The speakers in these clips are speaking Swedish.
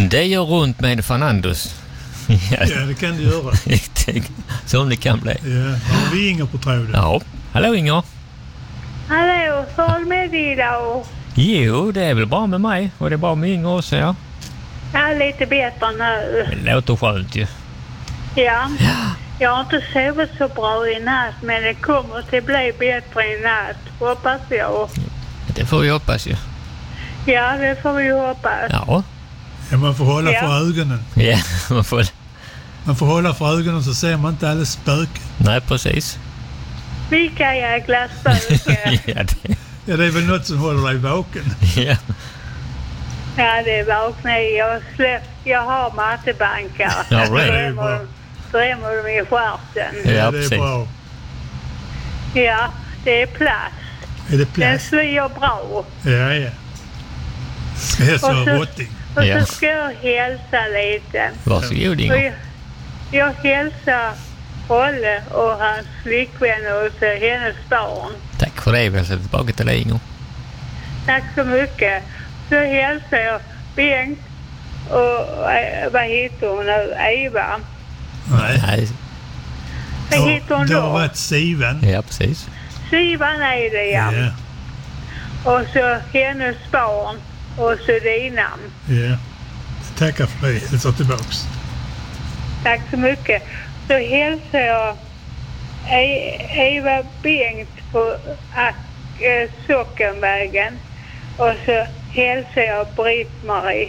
Det gör runt med Fernandos. Ja, det kan du göra. Som det kan bli. Ja, har vi Inger på tråden? Ja, hallå Inger. Hallå, håll med dig idag. Jo, det är väl bra med mig. Och det är bra med Inger också, ja. Jag är lite bättre nu. Det låter skönt ju. Ja. Jag har inte sovit så bra i natt, men det kommer att bli bättre i natt. Hoppas jag. Det får vi hoppas ju. Ja, det får vi hoppas. Ja. Ja, man får hålla för ögonen. Ja, man får hålla för ögonen så ser man inte alla spöken. Nej, precis. Vilka jäkla spöken. Ja, det är väl något som håller dig vaken. Ja. Ja, det är vakna. Jag har mattebankar. Ja, right. Drämmer de i skärten. Ja, det är bra. Ja, det är plast. Är det plast? Den slår bra. Ja. Ska helst vara rotting. Och så ska jag hälsa lite. Varsågod Inger. Jag hälsar Olle och hans flickvän och hennes barn. Tack för det, väl tillbaka till dig Inger. Tack så mycket. Så hälsar jag Bengt och vad heter hon nu? Eva. Nej. Vad heter hon då? Det har varit Sivan. Ja, precis. Sivan är det, ja. Och så hennes barn och så dina. Ja. Tackar för det. Jag tar tillbaks. Tack så mycket. Så hälsar jag Eva Bengt på Sockenvägen. Och så hälsar jag Britt-Marie.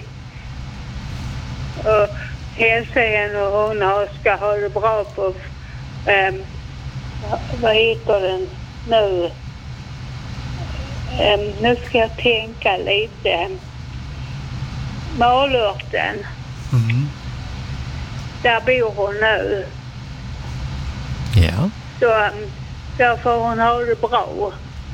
Och hälsar henne och hon ska ha det bra på vad heter den nu? Nu ska jag tänka lite. Malörten. Där bor hon nu. Ja. Så där får hon ha det bra.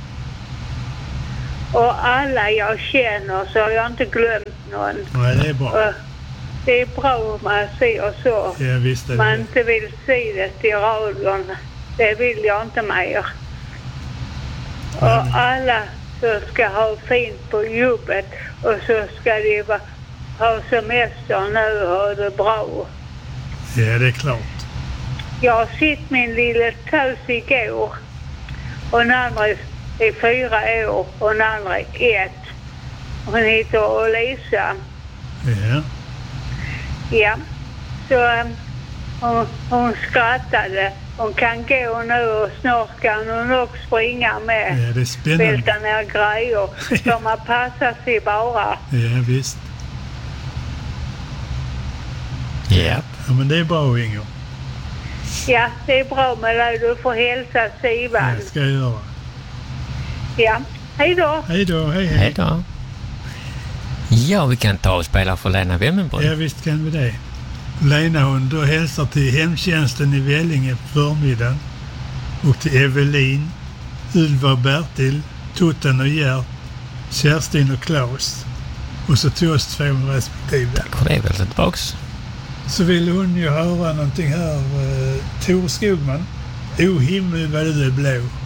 Och alla jag känner så har jag inte glömt någon. Nej, det är bra. Och det är bra om man säger så. Ja, visst är det. Man inte vill se det till radion. Det vill jag inte mer. Och alla så ska ha fint på jobbet. Och så ska de ha semester nu och ha det bra. Ja, det är klart. Jag har sett min lilla tös igår. Och den andra är 4 år och den andra är 1. Hon heter Lisa. Ja. Ja. Så hon skrattade. Hon kan gå nu och snart kan hon också springa med. Ja, det är spännande. Välta ner grejer. Så man passar sig bara. Ja, visst. Ja. Ja, men det är bra, Inger. Ja, det är bra med dig. Du får hälsa Sivan. Det ska jag göra. Ja, hej då. Hej då, hej. Hej då. Ja, vi kan ta och spela för Lena Wemmenbrunn. Ja, visst kan vi det. Lena, hon då hälsar till hemtjänsten i Vellinge på förmiddagen. Och till Evelin, Ylva och Bertil, Totten och Gert, Kerstin och Claes. Och så till oss 2 respektive. Tack för det, väl tillbaks. Så vill hon ju höra någonting här. Tor Skogman. O himmel vad du är blå.